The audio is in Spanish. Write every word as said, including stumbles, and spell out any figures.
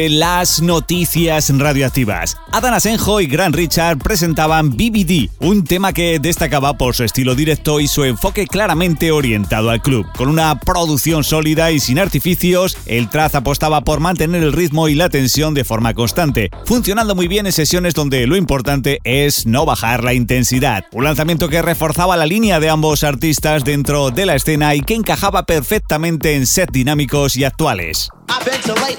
Las noticias radioactivas. Adán Asenjo y Grant Richard presentaban B B D, un tema que destacaba por su estilo directo y su enfoque claramente orientado al club. Con una producción sólida y sin artificios, el track apostaba por mantener el ritmo y la tensión de forma constante, funcionando muy bien en sesiones donde lo importante es no bajar la intensidad. Un lanzamiento que reforzaba la línea de ambos artistas dentro de la escena y que encajaba perfectamente en sets dinámicos y actuales. I ventilate